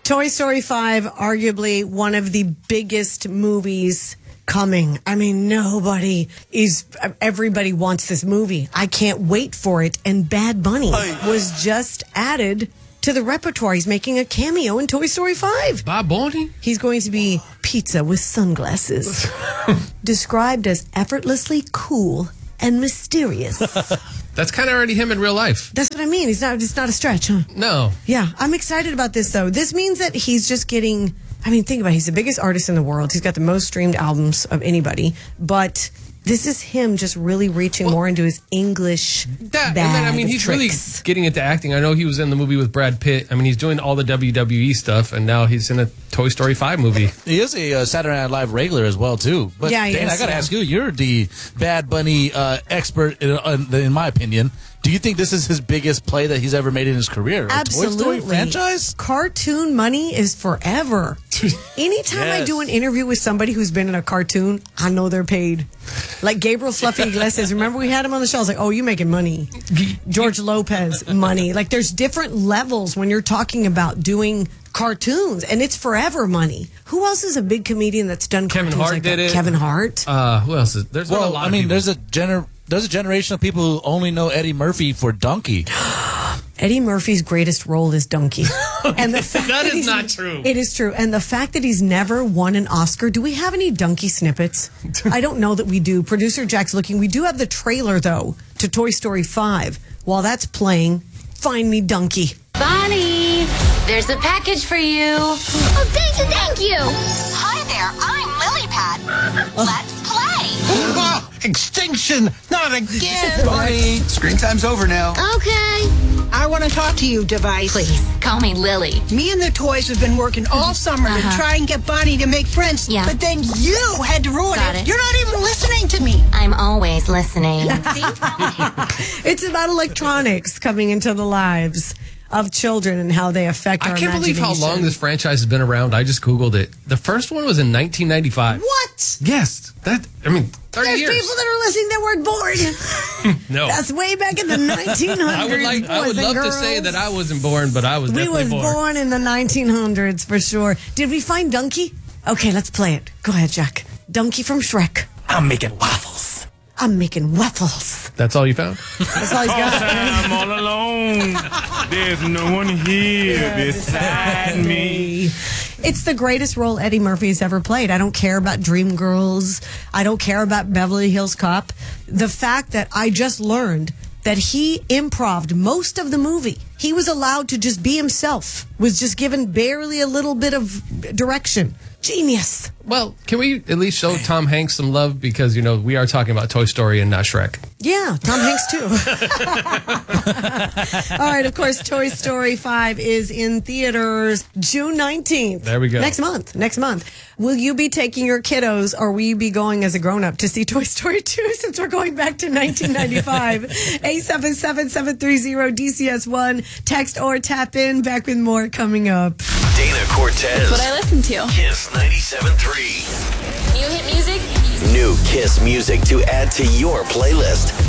Toy Story 5, arguably one of the biggest movies coming. I mean, everybody wants this movie. I can't wait for it. And Bad Bunny was just added to the repertoire. He's making a cameo in Toy Story 5. Bad Bunny? He's going to be pizza with sunglasses. Described as effortlessly cool and mysterious. That's kind of already him in real life. That's what I mean. It's not a stretch, huh? No. Yeah, I'm excited about this, though. This means that he's just getting... I mean, think about it. He's the biggest artist in the world. He's got the most streamed albums of anybody. But this is him just really reaching more into his English he's really getting into acting. I know he was in the movie with Brad Pitt. I mean, he's doing all the WWE stuff, and now he's in a Toy Story 5 movie. He is a Saturday Night Live regular as well, too. But yeah, Dan, I got to ask you, you're the Bad Bunny expert, in my opinion. Do you think this is his biggest play that he's ever made in his career? Absolutely. A Toy Story franchise? Cartoon money is forever. Anytime I do an interview with somebody who's been in a cartoon, I know they're paid. Like Gabriel Fluffy Iglesias. Remember we had him on the show? I was like, oh, you making money. George Lopez, money. Like there's different levels when you're talking about doing cartoons, and it's forever money. Who else is a big comedian that's done cartoons? Kevin Hart like did that? it. Kevin Hart. Who else? There's a lot of people. There's a generation of people who only know Eddie Murphy for Donkey. Eddie Murphy's greatest role is Donkey. And the fact that is not true. It is true. And the fact that he's never won an Oscar. Do we have any Donkey snippets? I don't know that we do. Producer Jack's looking. We do have the trailer, though, to Toy Story 5. While that's playing, find me Donkey. Bonnie, there's a package for you. Oh, thank you. Hi there, I'm Lilypad. Let's play. Oh, extinction! Not again! Bonnie, screen time's over now. Okay. I want to talk to you, Device. Please, call me Lily. Me and the toys have been working all summer to try and get Bonnie to make friends. Yeah. But then you had to ruin Got it. You're not even listening to me. I'm always listening. See? It's about electronics coming into the lives of children and how they affect our I can't believe how long this franchise has been around. I just Googled it. The first one was in 1995. What? Yes. 30 There's years. people that are listening that weren't born. No. That's way back in the 1900s. I would love to say that I wasn't born, but I was definitely born. We was born in the 1900s for sure. Did we find Donkey? Okay, let's play it. Go ahead, Jack. Donkey from Shrek. I'm making waffles. I'm making waffles. That's all you found? That's all he's got. I'm all alone. There's no one here beside me. It's the greatest role Eddie Murphy's ever played. I don't care about Dreamgirls. I don't care about Beverly Hills Cop. The fact that I just learned that he improv'd most of the movie. He was allowed to just be himself, was just given barely a little bit of direction. Genius. Well, can we at least show Tom Hanks some love? Because, we are talking about Toy Story and not Shrek. Yeah, Tom Hanks, too. All right, of course, Toy Story 5 is in theaters June 19th. There we go. Next month. Will you be taking your kiddos, or will you be going as a grown-up to see Toy Story 2 since we're going back to 1995? 877-730-DCS1. Text or tap in. Back with more coming up. Dana Cortez. That's what I listen to. Kiss 97.3. New hit music? New Kiss music to add to your playlist.